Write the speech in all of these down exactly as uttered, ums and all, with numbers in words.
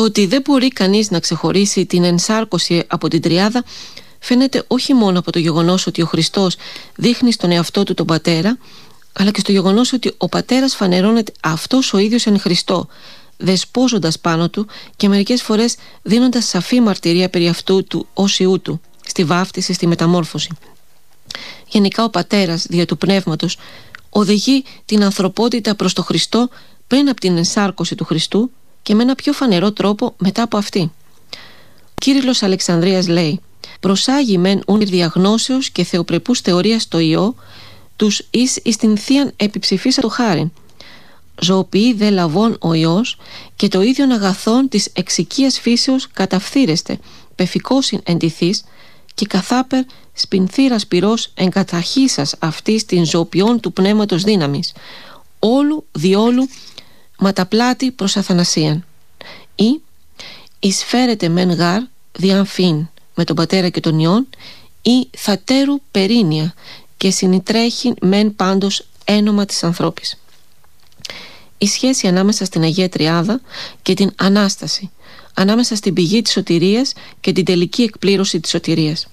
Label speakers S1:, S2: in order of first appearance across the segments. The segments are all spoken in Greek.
S1: ότι δεν μπορεί κανείς να ξεχωρίσει την ενσάρκωση από την τριάδα φαίνεται όχι μόνο από το γεγονός ότι ο Χριστός δείχνει στον εαυτό του τον Πατέρα, αλλά και στο γεγονός ότι ο Πατέρας φανερώνεται αυτός ο ίδιος εν Χριστώ, δεσπόζοντας πάνω του και μερικές φορές δίνοντας σαφή μαρτυρία περί αυτού του ως Υιού του, στη βάφτιση, στη μεταμόρφωση. Γενικά ο Πατέρας δια του Πνεύματος οδηγεί την ανθρωπότητα προς το Χριστό πριν από την ενσάρκωση του Χριστού και με ένα πιο φανερό τρόπο μετά από αυτή. Ο Κύριλλος Αλεξανδρίας λέει: «Προσάγει μεν ούν διαγνώσεως και θεοπρεπούς θεωρίας το Υιό, τους εις εις την θείαν επιψηφίσα το χάριν. Ζωοποιεί δε λαβών ο Υιός και το ίδιον αγαθόν της εξοικίας φύσεως καταφθείρεστε, πεφικόσιν εντιθείς και καθάπερ σπινθήρας πυρός εγκαταχύσας αυτής την ζωοποιών του πνεύματος δύναμης, όλου διόλου ματαπλάτη προς αθανασίαν. Ή εισφέρεται μεν γάρ διαμφήν με τον Πατέρα και τον Υιόν, ή θατέρου περίνια και συνητρέχει μεν πάντως ένομα της ανθρώπης». Η σχέση ανάμεσα στην Αγία Τριάδα και την Ανάσταση, ανάμεσα στην πηγή της σωτηρίας και την τελική εκπλήρωση της σωτηρίας.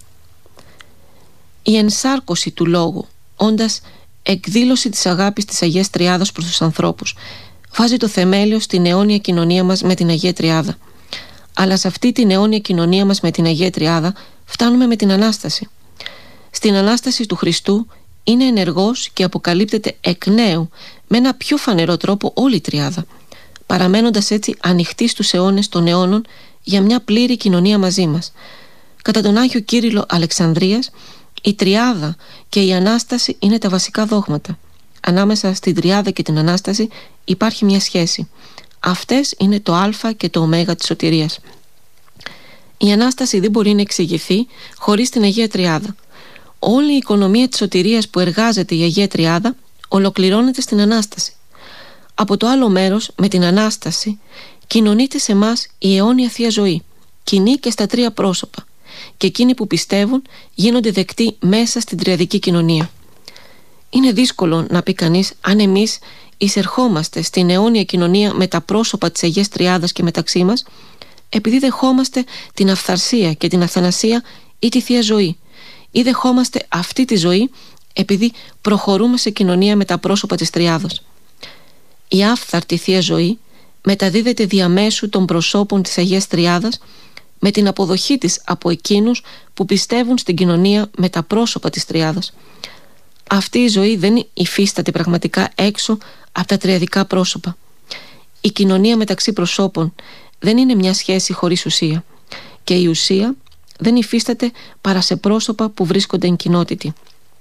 S1: Η ενσάρκωση του Λόγου, όντας εκδήλωση της αγάπης της Αγίας Τριάδας προς τους ανθρώπους, βάζει το θεμέλιο στην αιώνια κοινωνία μας με την Αγία Τριάδα. Αλλά σε αυτή την αιώνια κοινωνία μας με την Αγία Τριάδα φτάνουμε με την Ανάσταση. Στην Ανάσταση του Χριστού είναι ενεργός και αποκαλύπτεται εκ νέου με ένα πιο φανερό τρόπο όλη η Τριάδα, παραμένοντας έτσι ανοιχτή στους αιώνες των αιώνων για μια πλήρη κοινωνία μαζί μας. Κατά τον Άγιο Κύριλλο Αλεξανδρίας, η Τριάδα και η Ανάσταση είναι τα βασικά δόγματα. Ανάμεσα στην Τριάδα και την Ανάσταση υπάρχει μια σχέση. Αυτές είναι το Α και το Ω της σωτηρίας. Η Ανάσταση δεν μπορεί να εξηγηθεί χωρίς την Αγία Τριάδα. Όλη η οικονομία της σωτηρίας που εργάζεται η Αγία Τριάδα ολοκληρώνεται στην Ανάσταση. Από το άλλο μέρος, με την Ανάσταση, κοινωνείται σε μας η αιώνια Θεία Ζωή, κοινή και στα τρία πρόσωπα, και εκείνοι που πιστεύουν γίνονται δεκτοί μέσα στην τριαδική κοινωνία. Είναι δύσκολο να πει κανείς αν εμείς εισερχόμαστε στην αιώνια κοινωνία με τα πρόσωπα της Αγίας Τριάδας και μεταξύ μας, επειδή δεχόμαστε την αυθαρσία και την αθανασία ή τη Θεία Ζωή, ή δεχόμαστε αυτή τη ζωή επειδή προχωρούμε σε κοινωνία με τα πρόσωπα της Τριάδος. Η άφθαρτη Θεία Ζωή μεταδίδεται διαμέσου των προσώπων της Αγίας Τριάδας με την αποδοχή της από εκείνους που πιστεύουν στην κοινωνία με τα πρόσωπα της Τριάδας. Αυτή η ζωή δεν υφίσταται πραγματικά έξω από τα τριαδικά πρόσωπα. Η κοινωνία μεταξύ προσώπων δεν είναι μια σχέση χωρίς ουσία, και η ουσία δεν υφίσταται παρά σε πρόσωπα που βρίσκονται εν κοινότητη.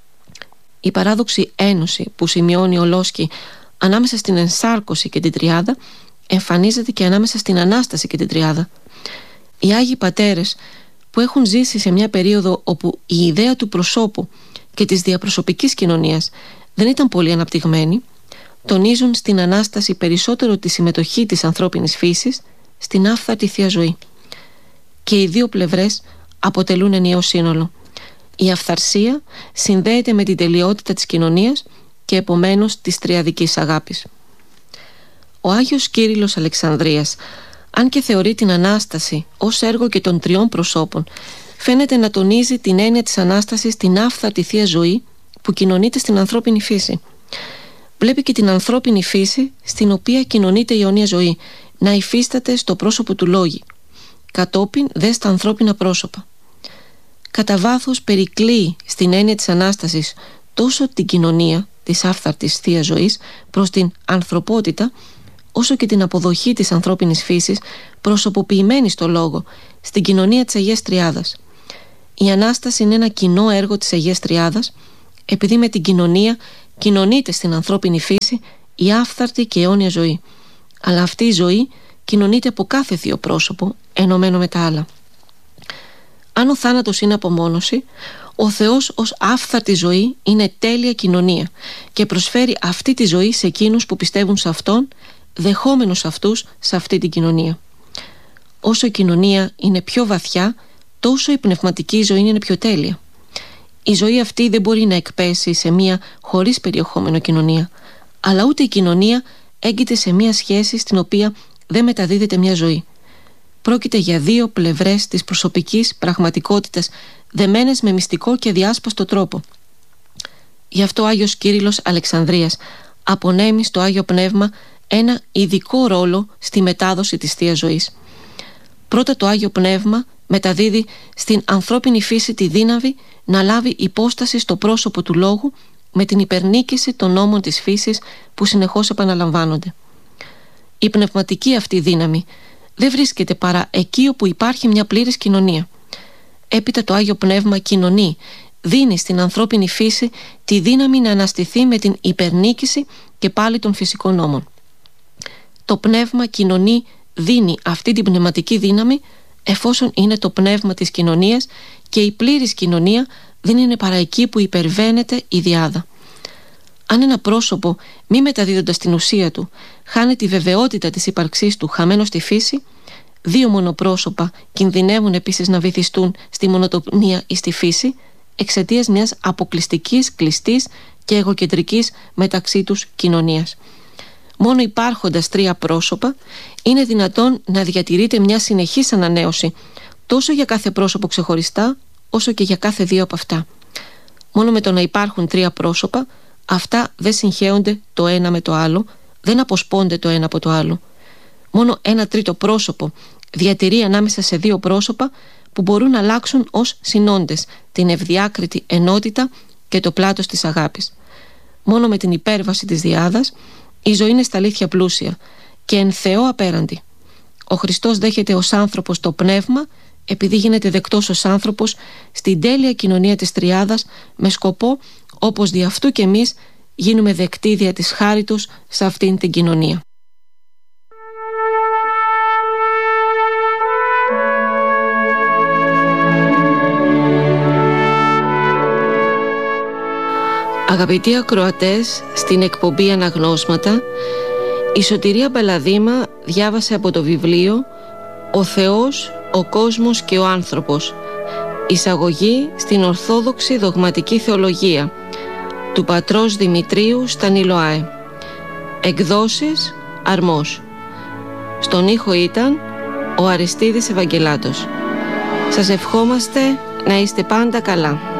S1: Η παράδοξη ένωση που σημειώνει ο Λόσκι ανάμεσα στην ενσάρκωση και την Τριάδα εμφανίζεται και ανάμεσα στην Ανάσταση και την Τριάδα. Οι Άγιοι Πατέρες που έχουν ζήσει σε μια περίοδο όπου η ιδέα του προσώπου και της διαπροσωπικής κοινωνίας δεν ήταν πολύ αναπτυγμένη, τονίζουν στην Ανάσταση περισσότερο τη συμμετοχή της ανθρώπινης φύσης στην άφθαρτη Θεία Ζωή. Και οι δύο πλευρές αποτελούν ενιαίο σύνολο. Η αυθαρσία συνδέεται με την τελειότητα της κοινωνίας και επομένως της τριαδικής αγάπης. Ο Άγιος Κύριλλος Αλεξανδρίας, αν και θεωρεί την Ανάσταση ως έργο και των τριών προσώπων, φαίνεται να τονίζει την έννοια της Ανάστασης στην άφθαρτη Θεία Ζωή που κοινωνείται στην ανθρώπινη φύση. Βλέπει και την ανθρώπινη φύση στην οποία κοινωνείται η αιώνια ζωή να υφίσταται στο πρόσωπο του Λόγη, κατόπιν δε στα ανθρώπινα πρόσωπα. Κατά βάθος περικλείει στην έννοια της Ανάστασης τόσο την κοινωνία της άφθαρτης Θείας Ζωής προς την ανθρωπότητα, όσο και την αποδοχή της ανθρώπινης φύσης προσωποποιημένη στο λόγο στην κοινωνία της Αγίας Τριάδας. Η Ανάσταση είναι ένα κοινό έργο της Αγίας Τριάδας, επειδή με την κοινωνία κοινωνείται στην ανθρώπινη φύση η άφθαρτη και αιώνια ζωή, αλλά αυτή η ζωή κοινωνείται από κάθε θείο πρόσωπο ενωμένο με τα άλλα. Αν ο θάνατος είναι απομόνωση, ο Θεός ως άφθαρτη ζωή είναι τέλεια κοινωνία και προσφέρει αυτή τη ζωή σε εκείνους που πιστεύουν σε Αυτόν, δεχόμενους αυτούς σε αυτή την κοινωνία. Όσο η κοινωνία είναι πιο βαθιά, τόσο η πνευματική ζωή είναι πιο τέλεια. Η ζωή αυτή δεν μπορεί να εκπέσει σε μια χωρίς περιεχόμενο κοινωνία, αλλά ούτε η κοινωνία έγκυται σε μια σχέση στην οποία δεν μεταδίδεται μια ζωή. Πρόκειται για δύο πλευρές της προσωπικής πραγματικότητας, δεμένες με μυστικό και διάσπαστο τρόπο. Γι' αυτό ο Άγιος Κύριλλος Αλεξανδρίας απονέμει στο Άγιο Πνεύμα ένα ειδικό ρόλο στη μετάδοση της Θείας Ζωής. Πρώτα, το Άγιο Πνεύμα μεταδίδει στην ανθρώπινη φύση τη δύναμη να λάβει υπόσταση στο πρόσωπο του Λόγου με την υπερνίκηση των νόμων της φύσης που συνεχώς επαναλαμβάνονται. Η πνευματική αυτή δύναμη δεν βρίσκεται παρά εκεί όπου υπάρχει μια πλήρης κοινωνία. Έπειτα το Άγιο Πνεύμα κοινωνεί, δίνει στην ανθρώπινη φύση τη δύναμη να αναστηθεί με την υπερνίκηση και πάλι των φυσικών νόμων. Το Πνεύμα κοινωνεί, δίνει αυτή την πνευματική δύναμη εφόσον είναι το πνεύμα της κοινωνίας, και η πλήρης κοινωνία δεν είναι παρά εκεί που υπερβαίνεται η διάδα. Αν ένα πρόσωπο, μη μεταδίδοντας την ουσία του, χάνει τη βεβαιότητα της ύπαρξής του χαμένο στη φύση, δύο μονοπρόσωπα κινδυνεύουν επίσης να βυθιστούν στη μονοτονία ή στη φύση εξαιτίας μιας αποκλειστικής, κλειστής και εγωκεντρικής μεταξύ τους κοινωνίας. Μόνο υπάρχοντας τρία πρόσωπα είναι δυνατόν να διατηρείται μια συνεχής ανανέωση τόσο για κάθε πρόσωπο ξεχωριστά όσο και για κάθε δύο από αυτά. Μόνο με το να υπάρχουν τρία πρόσωπα, αυτά δεν συγχέονται το ένα με το άλλο, δεν αποσπώνται το ένα από το άλλο. Μόνο ένα τρίτο πρόσωπο διατηρεί ανάμεσα σε δύο πρόσωπα που μπορούν να αλλάξουν ως συνόντες την ευδιάκριτη ενότητα και το πλάτος της αγάπης. Μόνο με την υπέρβαση της διάδας η ζωή είναι στα αλήθεια πλούσια και εν Θεώ απέραντη. Ο Χριστός δέχεται ως άνθρωπος το πνεύμα επειδή γίνεται δεκτός ως άνθρωπος στην τέλεια κοινωνία της Τριάδας, με σκοπό, όπως δι' αυτού και εμείς, γίνουμε δεκτοί δια της χάριτος σε αυτήν την κοινωνία. Αγαπητοί ακροατές, στην εκπομπή Αναγνώσματα, η Σωτηρία Μπελαδήμα διάβασε από το βιβλίο «Ο Θεός, ο κόσμος και ο άνθρωπος. Εισαγωγή στην Ορθόδοξη Δογματική Θεολογία» του πατρός Δημητρίου Στανιλοάε. Εκδόσεις Αρμός. Στον ήχο ήταν ο Αριστίδης Ευαγγελάτος. Σας ευχόμαστε να είστε πάντα καλά.